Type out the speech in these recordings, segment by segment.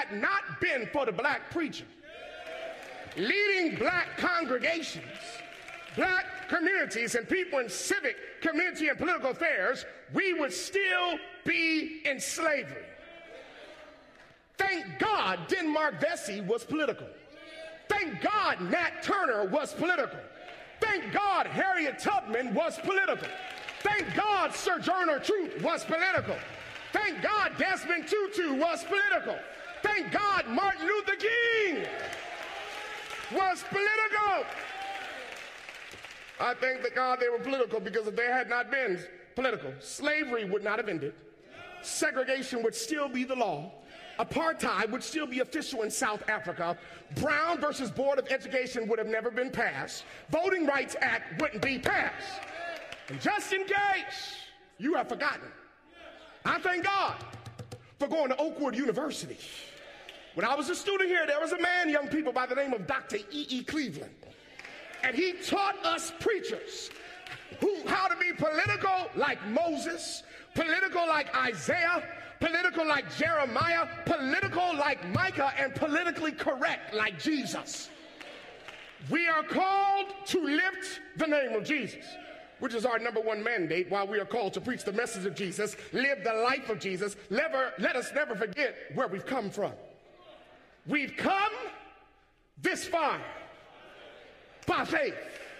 had not been for the black preacher leading black congregations, black communities, and people in civic, community, and political affairs, we would still be in slavery. Thank God Denmark Vesey was political. Thank God Nat Turner was political. Thank God Harriet Tubman was political. Thank God Sojourner Truth was political. Thank God Desmond Tutu was political. Thank God Martin Luther King was political. I thank the God they were political, because if they had not been political, slavery would not have ended. Segregation would still be the law. Apartheid would still be official in South Africa. Brown versus Board of Education would have never been passed. Voting Rights Act wouldn't be passed. And just in case you have forgotten, I thank God for going to Oakwood University. When I was a student here, there was a man, young people, by the name of Dr. E.E. Cleveland. And he taught us preachers how to be political like Moses, political like Isaiah, political like Jeremiah, political like Micah, and politically correct like Jesus. We are called to lift the name of Jesus, which is our number one mandate while we are called to preach the message of Jesus, live the life of Jesus. Let us never forget where we've come from. We've come this far by faith,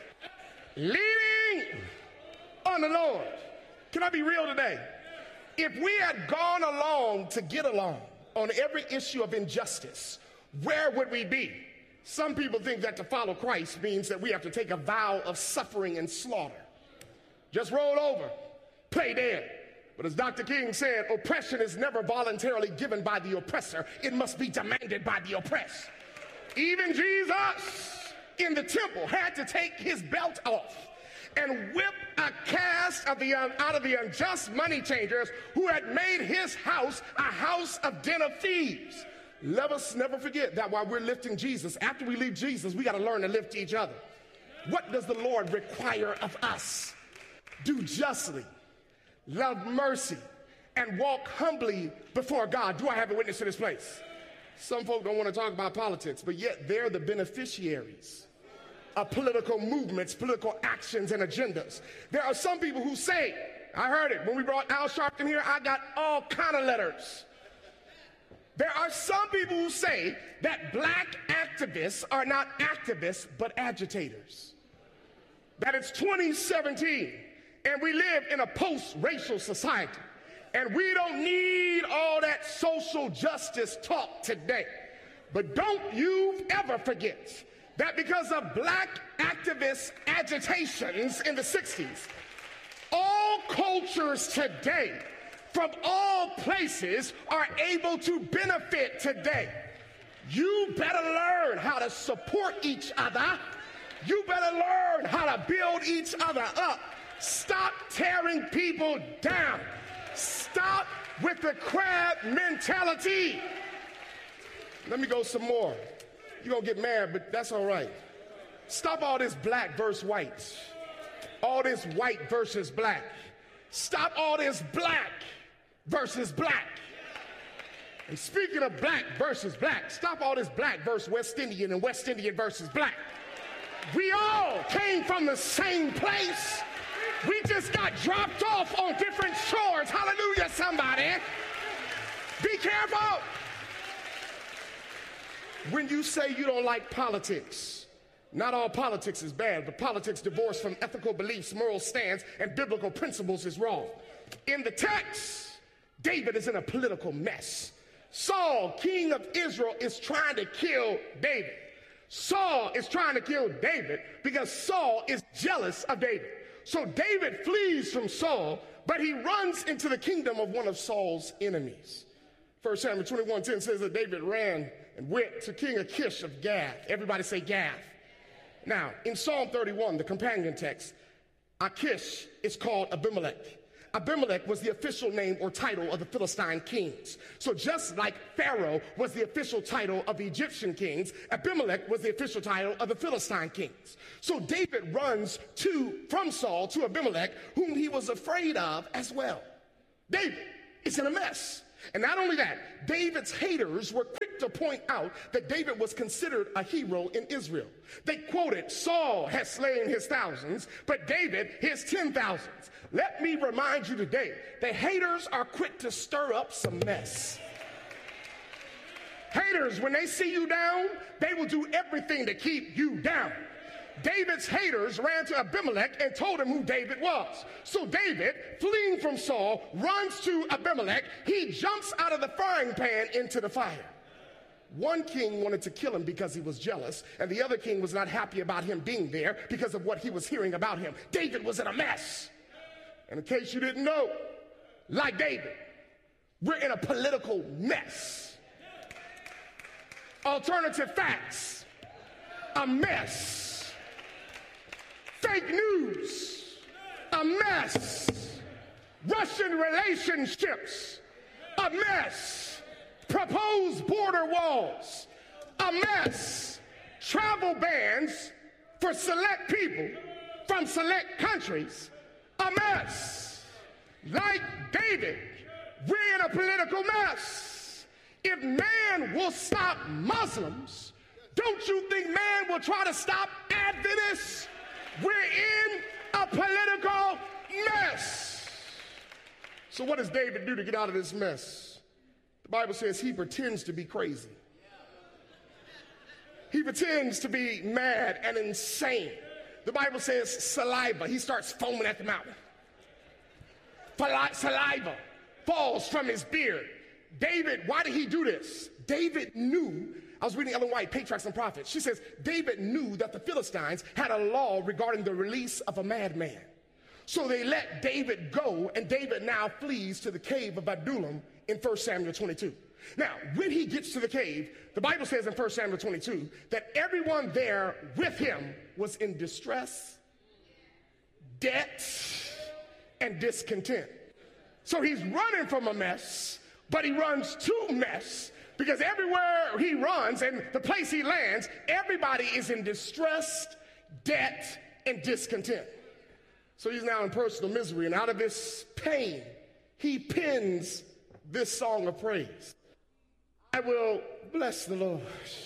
leaning on the Lord. Can I be real today? If we had gone along to get along on every issue of injustice, where would we be? Some people think that to follow Christ means that we have to take a vow of suffering and slaughter. Just roll over, play dead. But as Dr. King said, oppression is never voluntarily given by the oppressor. It must be demanded by the oppressed. Even Jesus in the temple had to take his belt off and whip a cast out of the unjust money changers who had made his house a house of den of thieves. Let us never forget that while we're lifting Jesus, after we leave Jesus, we got to learn to lift each other. What does the Lord require of us? Do justly, love mercy, and walk humbly before God. Do I have a witness to this place? Some folk don't want to talk about politics, but yet they're the beneficiaries of political movements, political actions, and agendas. There are some people who say, I heard it when we brought Al Sharpton here, I got all kind of letters. There are some people who say that black activists are not activists, but agitators. That it's 2017, and we live in a post-racial society, and we don't need all that social justice talk today. But don't you ever forget that because of black activist agitations in the 60s, all cultures today, from all places, are able to benefit today. You better learn how to support each other. You better learn how to build each other up. Stop tearing people down. Stop with the crab mentality. Let me go some more. You're going to get mad, but that's all right. Stop all this black versus white. All this white versus black. Stop all this black versus black. And speaking of black versus black, stop all this black versus West Indian and West Indian versus black. We all came from the same place. We just got dropped off on different shores. Hallelujah, somebody. Be careful. When you say you don't like politics, not all politics is bad, but politics divorced from ethical beliefs, moral stands, and biblical principles is wrong. In the text, David is in a political mess. Saul, king of Israel, is trying to kill David. Saul is trying to kill David because Saul is jealous of David. So David flees from Saul, but he runs into the kingdom of one of Saul's enemies. 1 Samuel 21:10 says that David ran and went to King Achish of Gath. Everybody say Gath. Now, in Psalm 31, the companion text, Achish is called Abimelech. Abimelech was the official name or title of the Philistine kings. So just like Pharaoh was the official title of the Egyptian kings, Abimelech was the official title of the Philistine kings. So David runs from Saul to Abimelech, whom he was afraid of as well. David is in a mess. And not only that, David's haters were quick to point out that David was considered a hero in Israel. They quoted, Saul has slain his thousands, but David his 10,000s. Let me remind you today, the haters are quick to stir up some mess. Haters, when they see you down, they will do everything to keep you down. David's haters ran to Abimelech and told him who David was. So David, fleeing from Saul, runs to Abimelech. He jumps out of the frying pan into the fire. One king wanted to kill him because he was jealous, and the other king was not happy about him being there because of what he was hearing about him. David was in a mess. And in case you didn't know, like David, we're in a political mess. Alternative facts, a mess. Fake news, a mess. Russian relationships, a mess. Proposed border walls, a mess. Travel bans for select people from select countries, a mess. Like David, we're in a political mess. If man will stop Muslims, don't you think man will try to stop Adventists? We're in a political mess. So what does David do to get out of this mess? The Bible says he pretends to be crazy. He pretends to be mad and insane. The Bible says saliva. He starts foaming at the mouth. Saliva falls from his beard. David, why did he do this? David knew. I was reading Ellen White, Patriarchs and Prophets. She says, David knew that the Philistines had a law regarding the release of a madman. So they let David go, and David now flees to the cave of Adullam in 1 Samuel 22. Now, when he gets to the cave, the Bible says in 1 Samuel 22 that everyone there with him was in distress, debt, and discontent. So he's running from a mess, but he runs to mess. Because everywhere he runs and the place he lands, everybody is in distress, debt, and discontent. So he's now in personal misery, and out of this pain, he pens this song of praise. I will bless the Lord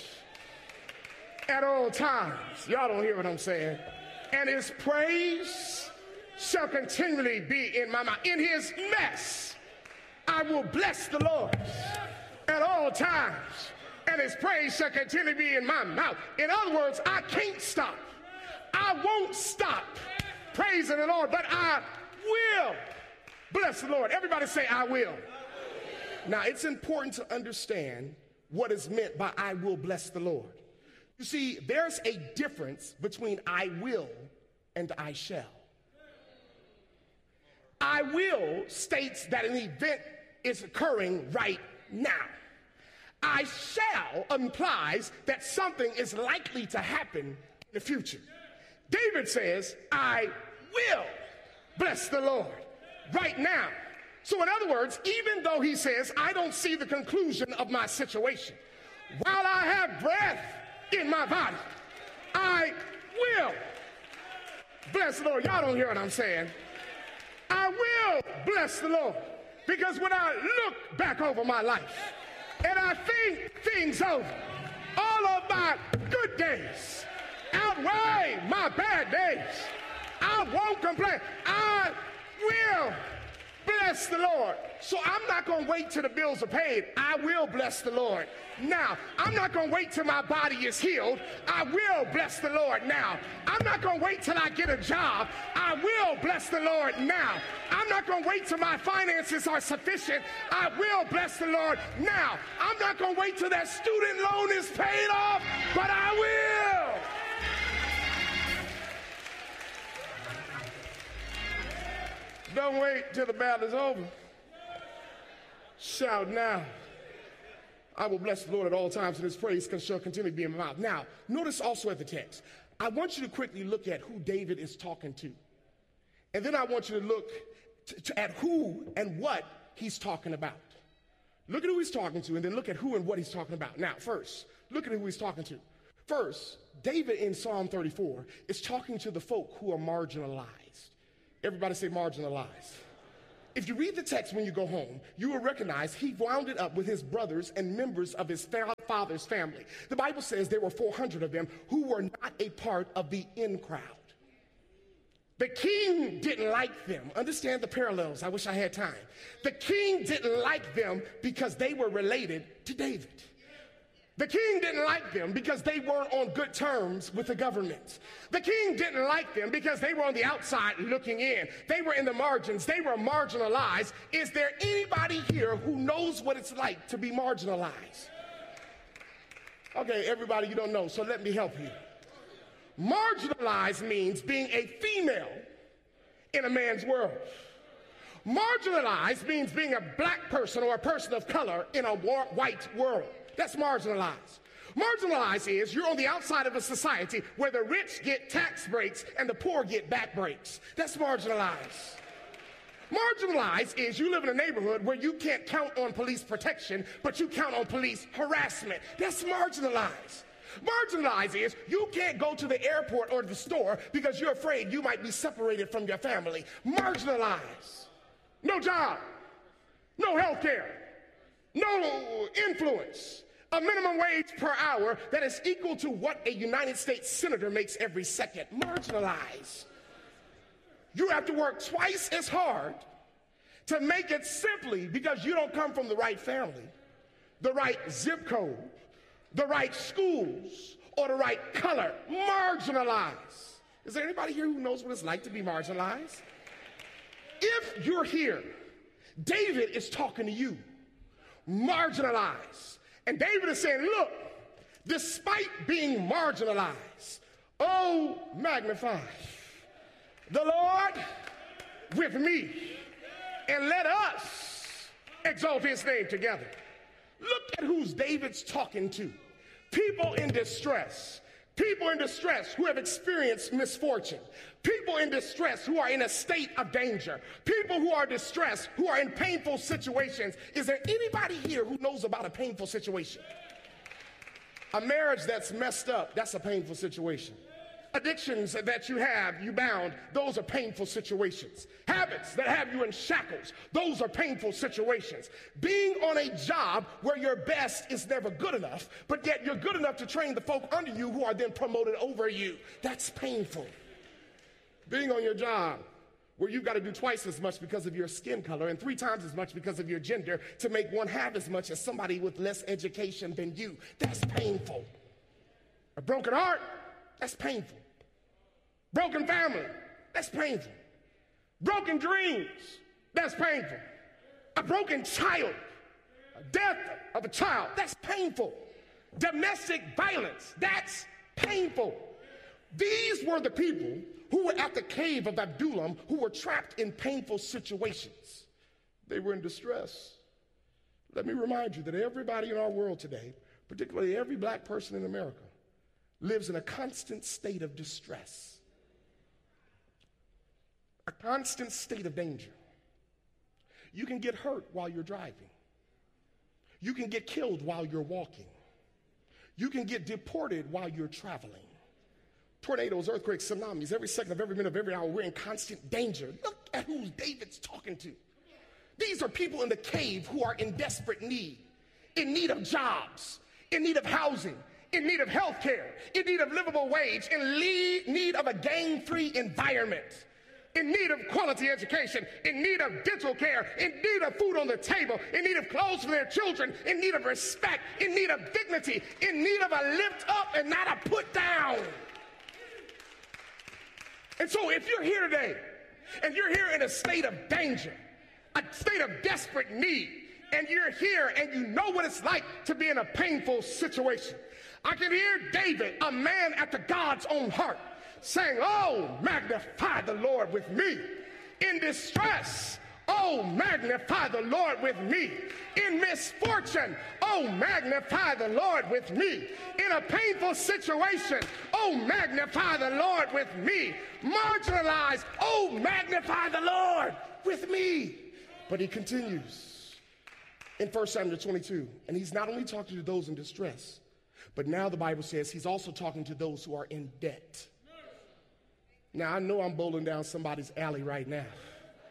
at all times. Y'all don't hear what I'm saying. And his praise shall continually be in my mouth. In his mess, I will bless the Lord at all times, and his praise shall continually be in my mouth. In other words, I can't stop. I won't stop praising the Lord, but I will bless the Lord. Everybody say, I will. Now, it's important to understand what is meant by I will bless the Lord. You see, there's a difference between I will and I shall. I will states that an event is occurring right now. I shall implies that something is likely to happen in the future. David says, I will bless the Lord right now. So in other words, even though he says, I don't see the conclusion of my situation, while I have breath in my body, I will bless the Lord. Y'all don't hear what I'm saying. I will bless the Lord, because when I look back over my life and I think things over, all of my good days outweigh my bad days. I won't complain. I will bless the Lord. So I'm not going to wait till the bills are paid. I will bless the Lord now. I'm not going to wait till my body is healed. I will bless the Lord now. I'm not going to wait till I get a job. I will bless the Lord now. I'm not going to wait till my finances are sufficient. I will bless the Lord now. I'm not going to wait till that student loan is paid off, but I will. Don't wait till the battle is over. Shout now. I will bless the Lord at all times, and his praise shall continue to be in my mouth. Now, notice also at the text, I want you to quickly look at who David is talking to. And then I want you to look at who and what he's talking about. Look at who he's talking to, and then look at who and what he's talking about. Now, first, look at who he's talking to. First, David in Psalm 34 is talking to the folk who are marginalized. Everybody say marginalized. if you read the text when you go home, you will recognize he wound it up with his brothers and members of his father's family. The Bible says there were 400 of them who were not a part of the in crowd. The king didn't like them. Understand the parallels. I wish I had time. The king didn't like them because they were related to David. The king didn't like them because they weren't on good terms with the government. The king didn't like them because they were on the outside looking in. They were in the margins. They were marginalized. Is there anybody here who knows what it's like to be marginalized? Okay, everybody, you don't know, so let me help you. Marginalized means being a female in a man's world. Marginalized means being a black person or a person of color in a white world. That's marginalized. Marginalized is you're on the outside of a society where the rich get tax breaks and the poor get back breaks. That's marginalized. Marginalized is you live in a neighborhood where you can't count on police protection, but you count on police harassment. That's marginalized. Marginalized is you can't go to the airport or the store because you're afraid you might be separated from your family. Marginalized. No job, no health care, no influence, a minimum wage per hour that is equal to what a United States senator makes every second. Marginalized. You have to work twice as hard to make it simply because you don't come from the right family, the right zip code, the right schools, or the right color. Marginalized. Is there anybody here who knows what it's like to be marginalized? If you're here, David is talking to you. Marginalized. And David is saying, look, despite being marginalized, oh, magnify the Lord with me, and let us exalt his name together. Look at who's David's talking to. People in distress. People in distress who have experienced misfortune. People in distress who are in a state of danger. People who are distressed, who are in painful situations. Is there anybody here who knows about a painful situation? A marriage that's messed up, that's a painful situation. Addictions that you bound, those are painful situations. Habits that have you in shackles, those are painful situations. Being on a job where your best is never good enough, but yet you're good enough to train the folk under you who are then promoted over you, that's painful. Being on your job where you've got to do twice as much because of your skin color and 3 times as much because of your gender to make 1/2 as much as somebody with less education than you, that's painful. A broken heart, that's painful. Broken family, that's painful. Broken dreams, that's painful. A broken child, a death of a child, that's painful. Domestic violence, that's painful. These were the people who were at the cave of Adullam who were trapped in painful situations. They were in distress. Let me remind you that everybody in our world today, particularly every black person in America, lives in a constant state of distress. A constant state of danger. You can get hurt while you're driving. You can get killed while you're walking. You can get deported while you're traveling. Tornadoes, earthquakes, tsunamis, every second of every minute of every hour, we're in constant danger. Look at who David's talking to. These are people in the cave who are in desperate need of jobs, in need of housing, in need of health care, in need of livable wage, in need of a gang-free environment, in need of quality education, in need of dental care, in need of food on the table, in need of clothes for their children, in need of respect, in need of dignity, in need of a lift up and not a put down. And so if you're here today and you're here in a state of danger, a state of desperate need, and you're here and you know what it's like to be in a painful situation, I can hear David, a man after God's own heart, saying, oh, magnify the Lord with me. In distress, oh, magnify the Lord with me. In misfortune, oh, magnify the Lord with me. In a painful situation, oh, magnify the Lord with me. Marginalized, oh, magnify the Lord with me. But he continues in 1 Samuel 22, and he's not only talking to those in distress, but now the Bible says he's also talking to those who are in debt. Now, I know I'm bowling down somebody's alley right now.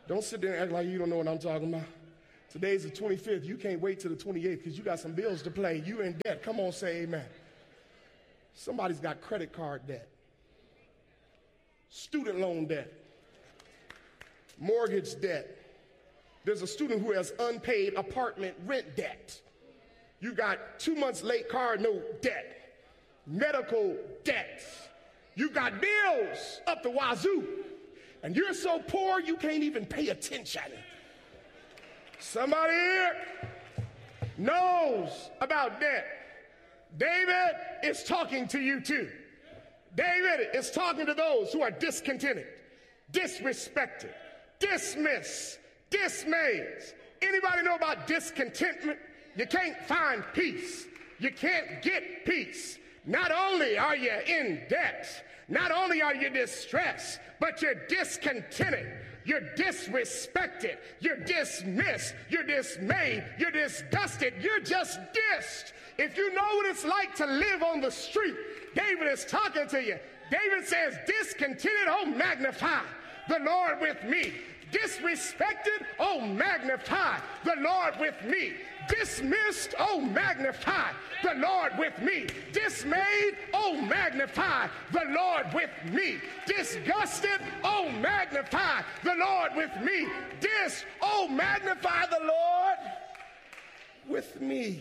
Don't sit there and act like you don't know what I'm talking about. Today's the 25th. You can't wait till the 28th because you got some bills to pay. You in debt. Come on, say amen. Somebody's got credit card debt, student loan debt, mortgage debt. There's a student who has unpaid apartment rent debt. You got 2 months late car note debt, medical debt. You got bills up the wazoo, and you're so poor you can't even pay attention. Somebody here knows about debt. David is talking to you too. David is talking to those who are discontented, disrespected, dismissed, dismayed. Anybody know about discontentment? You can't find peace. You can't get peace. Not only are you in debt, not only are you distressed, but you're discontented. You're disrespected. You're dismissed. You're dismayed. You're disgusted. You're just dissed. If you know what it's like to live on the street, David is talking to you. David says, discontented, oh, magnify the Lord with me. Disrespected, oh, magnify the Lord with me. Dismissed, oh, magnify the Lord with me. Dismayed, oh, magnify the Lord with me. Disgusted, oh, magnify the Lord with me. Oh, magnify the Lord with me.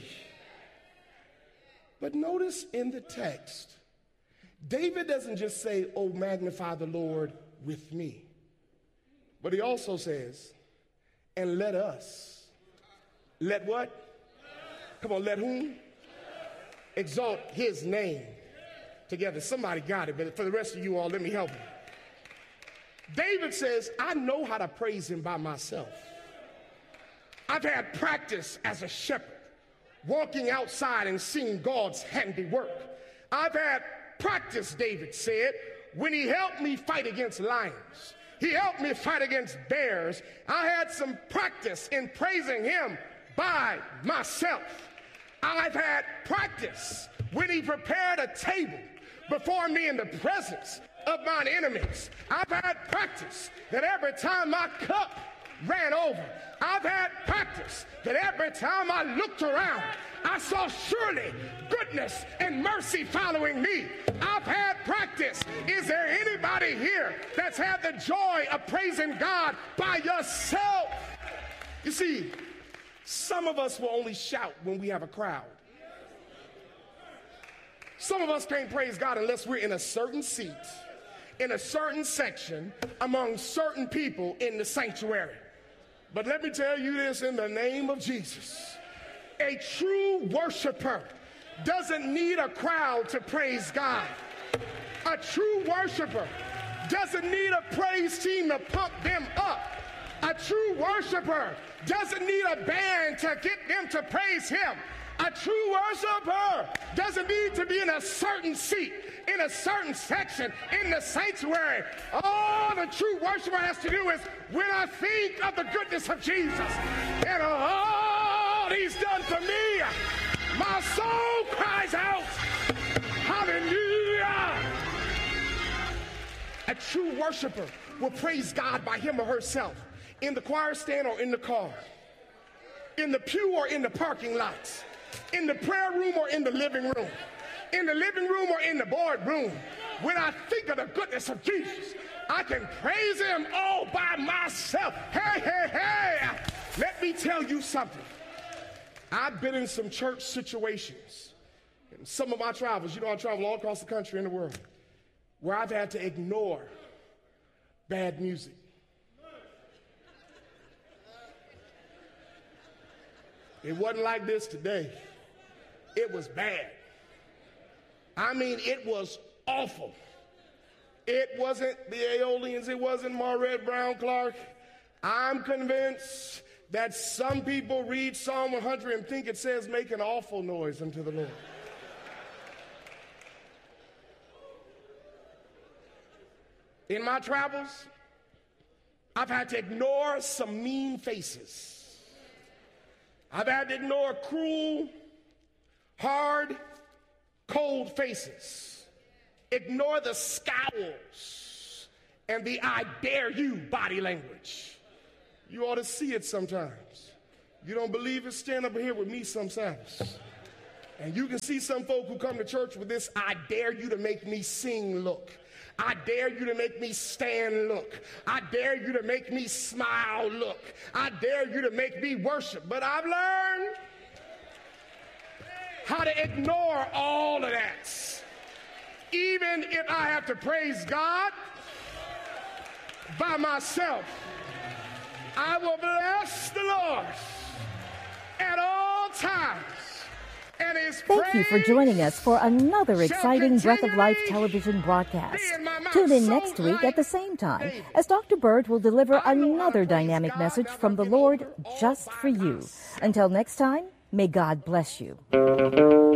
But notice in the text, David doesn't just say, oh, magnify the Lord with me. But he also says, and let us. Let what? Come on, let whom? Exalt his name together. Somebody got it, but for the rest of you all, let me help you. David says, I know how to praise him by myself. I've had practice as a shepherd, walking outside and seeing God's handiwork. I've had practice, David said, when he helped me fight against lions. He helped me fight against bears. I had some practice in praising him by myself. I've had practice when he prepared a table before me in the presence of mine enemies. I've had practice that every time my cup ran over, I've had practice that every time I looked around, I saw surely goodness and mercy following me. I've had practice. Is there anybody here that's had the joy of praising God by yourself? You see, some of us will only shout when we have a crowd. Some of us can't praise God unless we're in a certain seat, in a certain section, among certain people in the sanctuary. But let me tell you this in the name of Jesus. A true worshiper doesn't need a crowd to praise God. A true worshiper doesn't need a praise team to pump them up. A true worshiper doesn't need a band to get them to praise him. A true worshiper doesn't need to be in a certain seat, in a certain section, in the sanctuary. All the true worshiper has to do is, when I think of the goodness of Jesus and all he's done for me, my soul cries out, hallelujah. A true worshiper will praise God by him or herself, in the choir stand or in the car, in the pew or in the parking lot, in the prayer room or in the living room, in the living room or in the boardroom. When I think of the goodness of Jesus, I can praise him all by myself. Hey, hey, hey. Let me tell you something. I've been in some church situations, in some of my travels, I travel all across the country and the world, where I've had to ignore bad music. It wasn't like this today. It was bad. I mean, it was awful. It wasn't the Aeolians. It wasn't Margaret Brown Clark. I'm convinced that some people read Psalm 100 and think it says make an awful noise unto the Lord. In my travels, I've had to ignore some mean faces. I've had to ignore cruel, hard, cold faces. Ignore the scowls and the I dare you body language. You ought to see it sometimes. You don't believe it? Stand up here with me some Sabbaths. And you can see some folk who come to church with this, I dare you to make me sing look. I dare you to make me stand look. I dare you to make me smile look. I dare you to make me worship. But I've learned how to ignore all of that. Even if I have to praise God by myself, I will bless the Lord at all times. And his Thank you for joining us for another exciting Breath of Life television broadcast. Tune in next week at the same time as Dr. Bird will deliver another dynamic message from the Lord just for you. Until next time, may God bless you.